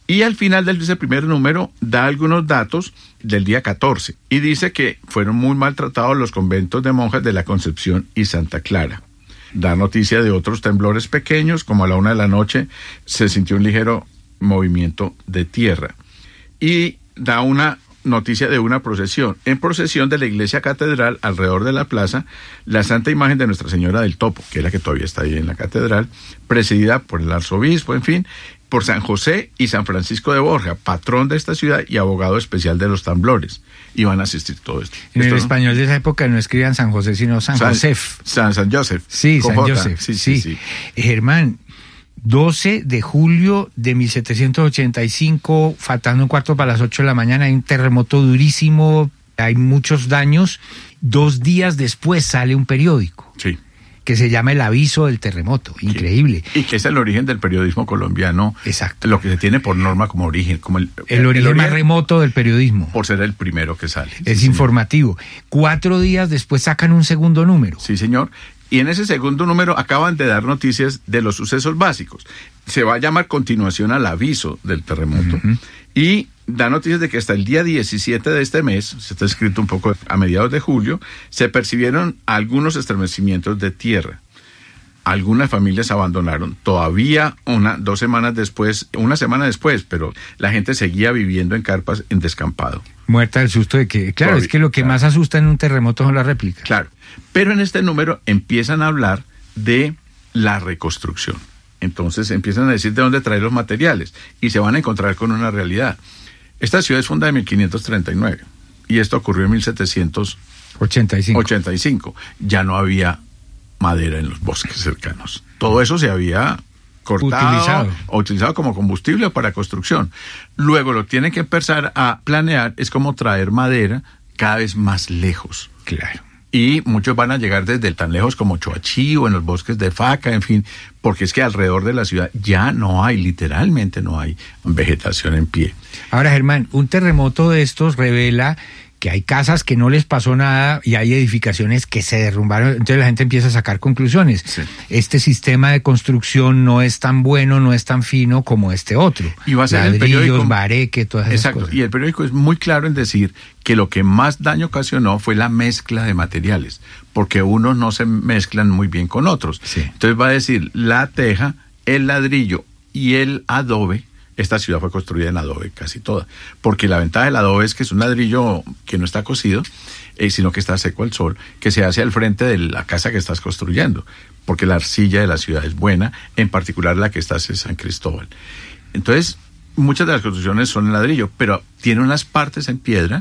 Y al final de ese primer número da algunos datos del día 14 y dice que fueron muy maltratados los conventos de monjas de la Concepción y Santa Clara. Da noticia de otros temblores pequeños, como a la 1 p.m. se sintió un ligero movimiento de tierra. Y da una noticia de una procesión. En procesión de la iglesia catedral, alrededor de la plaza, la Santa Imagen de Nuestra Señora del Topo, que es la que todavía está ahí en la catedral, presidida por el arzobispo, en fin, por San José y San Francisco de Borja, patrón de esta ciudad y abogado especial de los temblores. Y van a asistir todo esto. En el español de esa época no escribían San José, sino San Josef. San Joseph. Sí, San Joseph. Sí. Germán, 12 de julio de 1785, faltando un cuarto para las 8 de la mañana, hay un terremoto durísimo, hay muchos daños. 2 días después sale un periódico. Sí. Que se llama El Aviso del Terremoto. Increíble. Y que es el origen del periodismo colombiano. Exacto. Lo que se tiene por norma como origen. Como el origen más remoto del periodismo. Por ser el primero que sale. Es informativo. 4 días después sacan un segundo número. Sí, señor. Y en ese segundo número acaban de dar noticias de los sucesos básicos. Se va a llamar continuación al aviso del terremoto. Uh-huh. Y da noticias de que hasta el día 17 de este mes, se está escrito un poco a mediados de julio, se percibieron algunos estremecimientos de tierra. Algunas familias abandonaron. Todavía una semana después, pero la gente seguía viviendo en carpas en descampado. Muerta del susto de que, claro, es que lo que más asusta en un terremoto son las réplicas. Claro, pero en este número empiezan a hablar de la reconstrucción. Entonces empiezan a decir de dónde traer los materiales y se van a encontrar con una realidad. Esta ciudad es fundada en 1539 y esto ocurrió en 1785. Ya no había madera en los bosques cercanos. Todo eso se había cortado, utilizado como combustible para construcción. Luego lo tienen que empezar a planear, es como traer madera cada vez más lejos. Claro. Y muchos van a llegar desde tan lejos como Choachí o en los bosques de Faca, en fin, porque es que alrededor de la ciudad ya no hay, literalmente no hay vegetación en pie. Ahora, Germán, un terremoto de estos revela que hay casas que no les pasó nada y hay edificaciones que se derrumbaron, entonces la gente empieza a sacar conclusiones. Sí. Este sistema de construcción no es tan bueno, no es tan fino como este otro. Y va a ser el periódico, bareque, todas esas cosas. Y el periódico es muy claro en decir que lo que más daño ocasionó fue la mezcla de materiales, porque unos no se mezclan muy bien con otros. Sí. Entonces va a decir la teja, el ladrillo y el adobe. Esta ciudad fue construida en adobe casi toda, porque la ventaja del adobe es que es un ladrillo que no está cocido, sino que está seco al sol, que se hace al frente de la casa que estás construyendo, porque la arcilla de la ciudad es buena, en particular la que está en San Cristóbal. Entonces, muchas de las construcciones son en ladrillo, pero tiene unas partes en piedra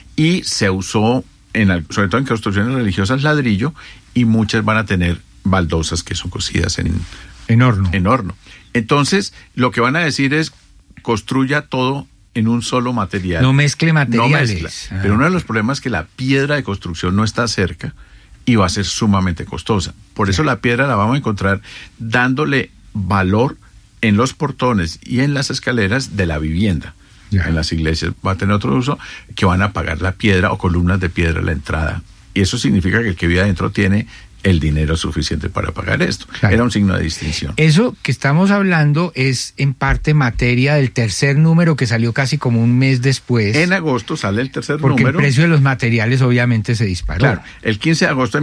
y se usó, sobre todo en construcciones religiosas, ladrillo, y muchas van a tener baldosas que son cocidas en horno. Entonces, lo que van a decir es, construya todo en un solo material. No mezcle materiales. No mezcla. Pero uno de los problemas es que la piedra de construcción no está cerca y va a ser sumamente costosa. Por eso la piedra la vamos a encontrar dándole valor en los portones y en las escaleras de la vivienda. En las iglesias va a tener otro uso, que van a pagar la piedra o columnas de piedra a la entrada. Y eso significa que el que vive adentro tiene el dinero suficiente para pagar esto. Claro. Era un signo de distinción. Eso que estamos hablando es en parte materia del tercer número que salió casi como un mes después. En agosto sale el tercer porque número. Porque el precio de los materiales obviamente se disparó. Claro, el 15 de agosto de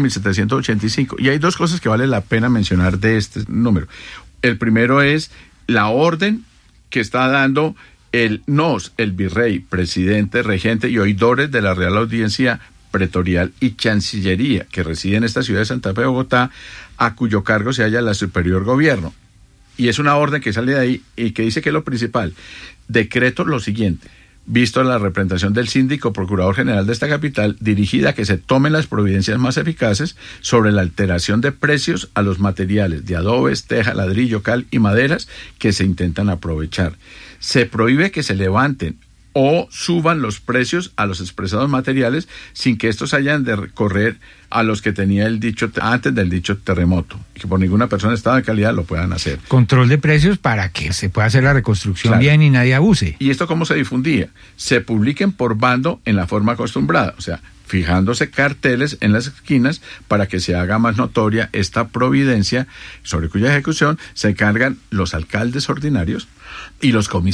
1785. Y hay dos cosas que vale la pena mencionar de este número. El primero es la orden que está dando el virrey, presidente, regente y oidores de la Real Audiencia Pretorial y Chancillería, que reside en esta ciudad de Santa Fe de Bogotá, a cuyo cargo se halla la superior gobierno. Y es una orden que sale de ahí y que dice que lo principal, decreto lo siguiente: visto la representación del síndico procurador general de esta capital, dirigida a que se tomen las providencias más eficaces sobre la alteración de precios a los materiales de adobes, teja, ladrillo, cal y maderas que se intentan aprovechar. Se prohíbe que se levanten o suban los precios a los expresados materiales sin que estos hayan de recorrer a los que tenía el dicho antes del dicho terremoto, que por ninguna persona de estado de calidad lo puedan hacer. Control de precios para que se pueda hacer la reconstrucción bien y nadie abuse. ¿Y esto cómo se difundía? Se publiquen por bando en la forma acostumbrada, o sea, fijándose carteles en las esquinas para que se haga más notoria esta providencia, sobre cuya ejecución se encargan los alcaldes ordinarios y los comisarios